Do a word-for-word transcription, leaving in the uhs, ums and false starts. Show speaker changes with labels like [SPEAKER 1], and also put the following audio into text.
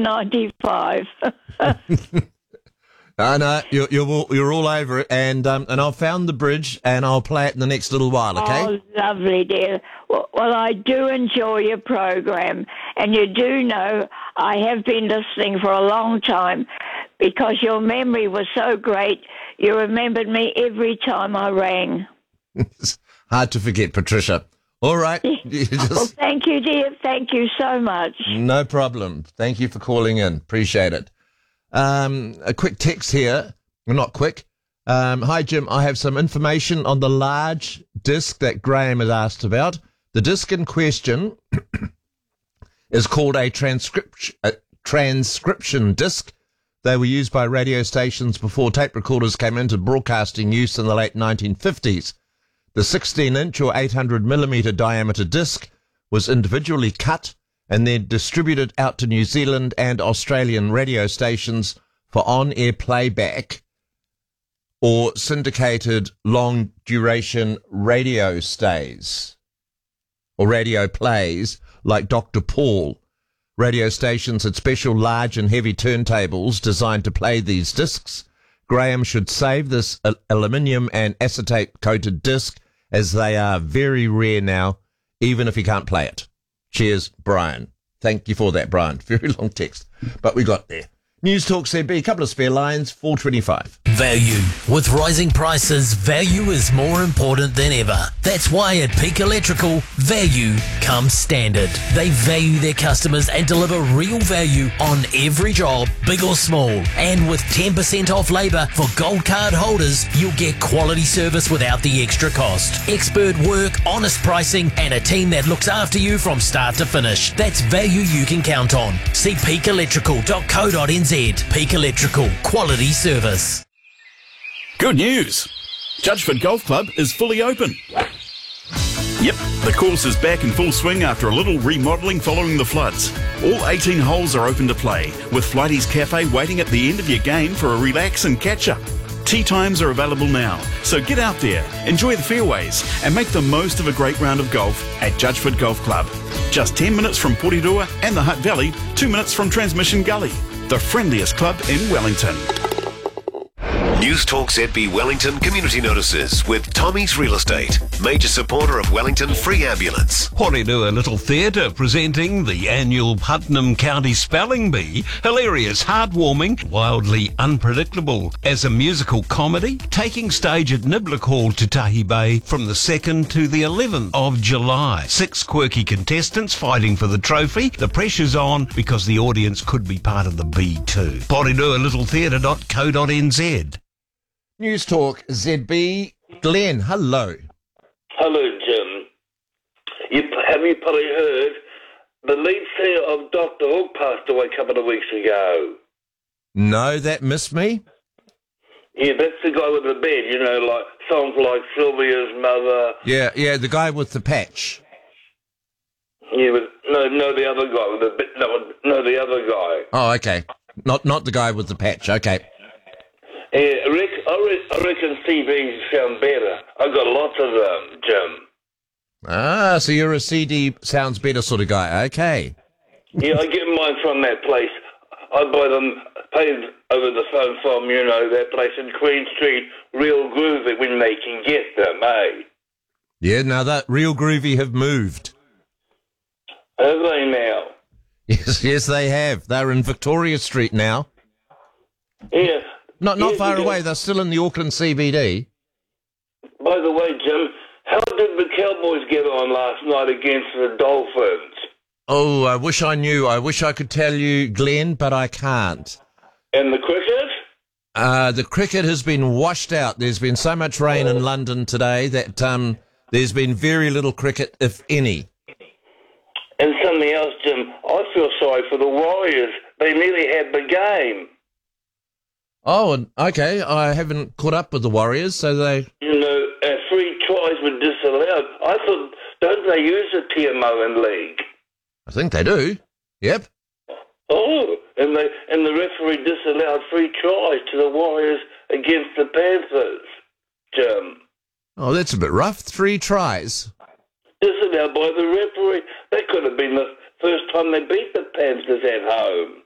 [SPEAKER 1] ninety-five.
[SPEAKER 2] I know, you're, you're, all, you're all over it, and um, and I've found the bridge, and I'll play it in the next little while, okay?
[SPEAKER 1] Oh, lovely, dear. Well, well, I do enjoy your program, and you do know I have been listening for a long time because your memory was so great. You remembered me every time I rang.
[SPEAKER 2] It's hard to forget, Patricia. All right. You just...
[SPEAKER 1] Well, thank you, dear. Thank you so much.
[SPEAKER 2] No problem. Thank you for calling in. Appreciate it. Um, a quick text here. Well, not quick. Um, hi, Jim. I have some information on the large disc that Graham has asked about. The disc in question is called a transcription, a transcription disc. They were used by radio stations before tape recorders came into broadcasting use in the late nineteen fifties. The sixteen inch or eight hundred millimeter diameter disc was individually cut and then distributed out to New Zealand and Australian radio stations for on-air playback or syndicated long-duration radio stays or radio plays like Doctor Paul. Radio stations had special large and heavy turntables designed to play these discs. Graham should save this al- aluminium and acetate-coated disc as they are very rare now, even if he can't play it. Cheers, Brian. Thank you for that, Brian. Very long text, but we got there. News Talk Z B, a couple of spare lines, four twenty-five.
[SPEAKER 3] Value. With rising prices, value is more important than ever. That's why at Peak Electrical, value comes standard. They value their customers and deliver real value on every job, big or small. And with ten percent off labour for gold card holders, you'll get quality service without the extra cost. Expert work, honest pricing, and a team that looks after you from start to finish. That's value you can count on. See peak electrical dot co dot n z. Peak Electrical, quality service.
[SPEAKER 4] Good news! Judgeford Golf Club is fully open. Yep, the course is back in full swing after a little remodelling following the floods. All eighteen holes are open to play, with Flighties Cafe waiting at the end of your game for a relax and catch-up. Tee times are available now, so get out there, enjoy the fairways, and make the most of a great round of golf at Judgeford Golf Club. Just ten minutes from Porirua and the Hutt Valley, two minutes from Transmission Gully. The friendliest club in Wellington.
[SPEAKER 5] News Talk Z B Wellington community notices with Tommy's Real Estate, major supporter of Wellington Free Ambulance.
[SPEAKER 6] Porirua Little Theatre presenting the annual Putnam County Spelling Bee. Hilarious, heartwarming, wildly unpredictable. As a musical comedy, taking stage at Niblick Hall, Tutahi Bay from the second to the eleventh of July. Six quirky contestants fighting for the trophy. The pressure's on because the audience could be part of the bee too. Porirua Little Theatre dot co dot n z.
[SPEAKER 2] News Talk Z B. Glenn, hello.
[SPEAKER 7] Hello, Jim. You, have you probably heard the lead singer of Doctor Hook passed away a couple of weeks ago?
[SPEAKER 2] No, that missed me.
[SPEAKER 7] Yeah, that's the guy with the bed, you know, like songs like Sylvia's Mother.
[SPEAKER 2] Yeah, yeah, the guy with the patch.
[SPEAKER 7] Yeah, but no, no, the other guy with the bed. No, no, the other guy.
[SPEAKER 2] Oh, okay. Not, not the guy with the patch. Okay.
[SPEAKER 7] Yeah, Rick, I, re- I reckon C Ds sound better. I've got lots of them, Jim.
[SPEAKER 2] Ah, so you're a C D sounds better sort of guy. Okay.
[SPEAKER 7] Yeah, I get mine from that place. I buy them paid over the phone from, you know, that place in Queen Street, Real Groovy, when they can get them, eh?
[SPEAKER 2] Yeah, now that Real Groovy have moved.
[SPEAKER 7] Have they now?
[SPEAKER 2] Yes, yes, they have. They're in Victoria Street now.
[SPEAKER 7] Yeah.
[SPEAKER 2] Not not
[SPEAKER 7] yeah,
[SPEAKER 2] far
[SPEAKER 7] yeah.
[SPEAKER 2] away. They're still in the Auckland C B D.
[SPEAKER 7] By the way, Jim, how did the Cowboys get on last night against the Dolphins?
[SPEAKER 2] Oh, I wish I knew. I wish I could tell you, Glenn, but I can't.
[SPEAKER 7] And the cricket?
[SPEAKER 2] Uh, the cricket has been washed out. There's been so much rain in London today that um, there's been very little cricket, if any.
[SPEAKER 7] And something else, Jim, I feel sorry for the Warriors. They nearly had the game.
[SPEAKER 2] Oh, and- okay. I haven't caught up with the Warriors, so they...
[SPEAKER 7] You know, uh, free tries were disallowed. I thought, don't they use the T M O in league?
[SPEAKER 2] I think they do. Yep.
[SPEAKER 7] Oh, and they and the referee disallowed free tries to the Warriors against the Panthers, Jim.
[SPEAKER 2] Oh, that's a bit rough. Three tries.
[SPEAKER 7] Disallowed by the referee. That could have been the first time they beat the Panthers at home.